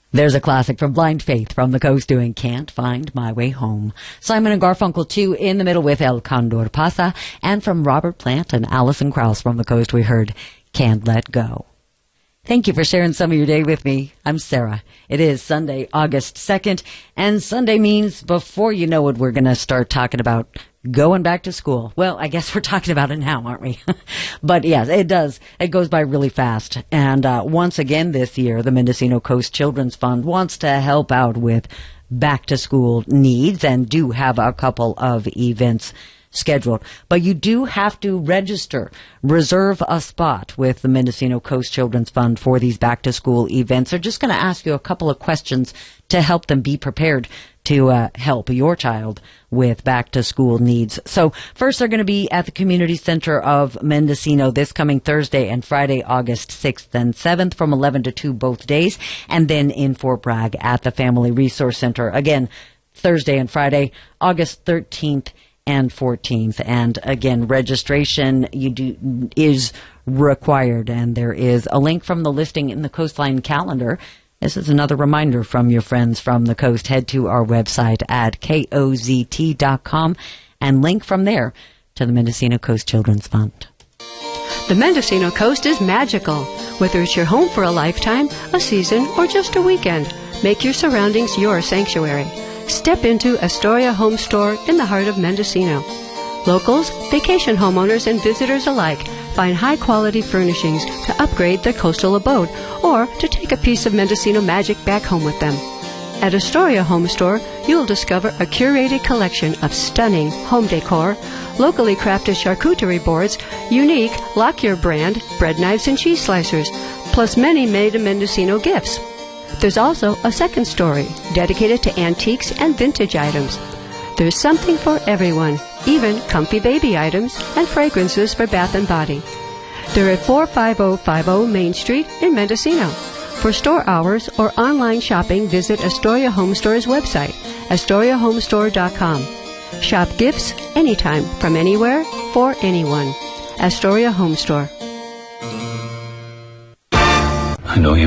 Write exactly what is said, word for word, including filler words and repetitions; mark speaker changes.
Speaker 1: There's a classic from Blind Faith from the Coast doing Can't Find My Way Home. Simon and Garfunkel, too, in the middle with El Condor Pasa. And from Robert Plant and Alison Krauss from the Coast, we heard Can't Let Go. Thank you for sharing some of your day with me. I'm Sarah. It is Sunday, August second, and Sunday means before you know it, we're going to start talking about going back to school. Well, I guess we're talking about it now, aren't we? But yes, it does. It goes by really fast. And uh, once again this year, the Mendocino Coast Children's Fund wants to help out with back to school needs and do have a couple of events scheduled. But you do have to register, reserve a spot with the Mendocino Coast Children's Fund for these back to school events. They're just going to ask you a couple of questions to help them be prepared to uh, help your child with back to school needs. So first they're going to be at the Community Center of Mendocino this coming Thursday and Friday, August sixth and seventh from eleven to two both days. And then in Fort Bragg at the Family Resource Center again, Thursday and Friday, August thirteenth and fourteenth. And again, registration you do is required, and there is a link from the listing in the Coastline calendar. This is another reminder from your friends from the Coast. Head to our website at K O Z T dot com and link from there to the Mendocino Coast Children's Fund.
Speaker 2: The Mendocino Coast is magical. Whether it's your home for a lifetime, a season, or just a weekend, make your surroundings your sanctuary. Step into Astoria Home Store in the heart of Mendocino. Locals, vacation homeowners, and visitors alike find high-quality furnishings to upgrade their coastal abode or to take a piece of Mendocino magic back home with them. At Astoria Home Store, you'll discover a curated collection of stunning home decor, locally crafted charcuterie boards, unique Lockyer brand bread knives and cheese slicers, plus many made-in-Mendocino gifts. There's also a second story dedicated to antiques and vintage items. There's something for everyone, even comfy baby items and fragrances for bath and body. They're at four five zero five zero Main Street in Mendocino. For store hours or online shopping, visit Astoria Home Store's website, astoria home store dot com. Shop gifts anytime, from anywhere, for anyone. Astoria Home Store.
Speaker 3: I know you